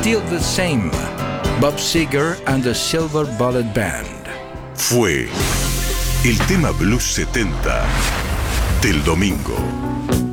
Still the Same, Bob Seger and the Silver Bullet Band. Fue el tema Blues 70 del domingo.